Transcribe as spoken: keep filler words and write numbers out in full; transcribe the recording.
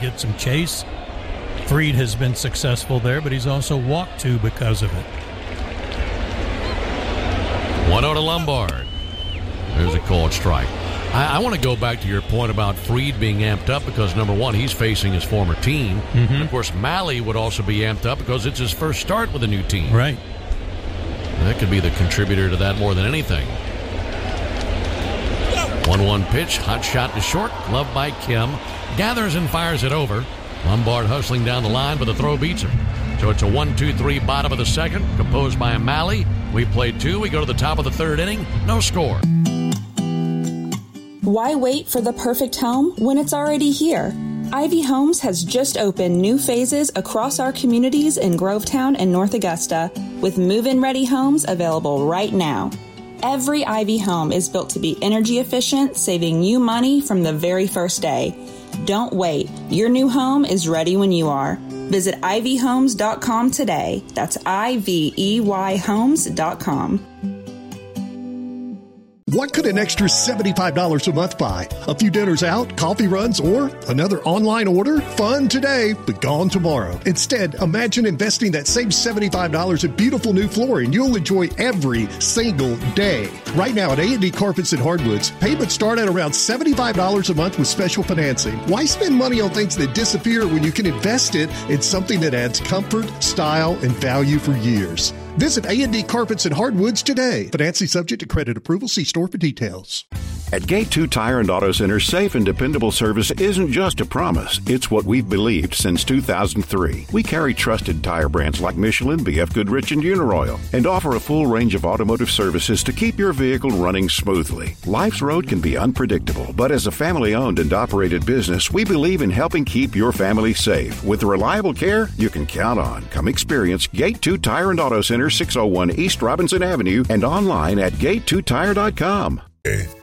get some chase. Fried has been successful there, but he's also walked two because of it. one oh to Lombard. There's a called strike. I, I want to go back to your point about Fried being amped up because, number one, he's facing his former team. Mm-hmm. And of course, Malley would also be amped up because it's his first start with a new team. Right. That could be the contributor to that more than anything. one one pitch, hot shot to short, gloved by Kim. Gathers and fires it over. Lombard hustling down the line, but the throw beats him. So it's a one two three bottom of the second, composed by Malley. We played two. We go to the top of the third inning. No score. Why wait for the perfect home when it's already here? Ivy Homes has just opened new phases across our communities in Grovetown and North Augusta, with move-in ready homes available right now. Every Ivy home is built to be energy efficient, saving you money from the very first day. Don't wait. Your new home is ready when you are. Visit ivy homes dot com today. That's I V E Y homes dot com. What could an extra seventy-five dollars a month buy? A few dinners out, coffee runs, or another online order? Fun today, but gone tomorrow. Instead, imagine investing that same seventy-five dollars in beautiful new flooring you'll enjoy every single day. Right now at A and D Carpets and Hardwoods, payments start at around seventy-five dollars a month with special financing. Why spend money on things that disappear when you can invest it in something that adds comfort, style, and value for years? Visit A and D Carpets and Hardwoods today. Financing subject to credit approval. See store for details. At Gate two Tire and Auto Center, safe and dependable service isn't just a promise. It's what we've believed since two thousand three. We carry trusted tire brands like Michelin, B F Goodrich, and Uniroyal, and offer a full range of automotive services to keep your vehicle running smoothly. Life's road can be unpredictable, but as a family-owned and operated business, we believe in helping keep your family safe with the reliable care you can count on. Come experience Gate two Tire and Auto Center, six oh one East Robinson Avenue, and online at gate two tire dot com.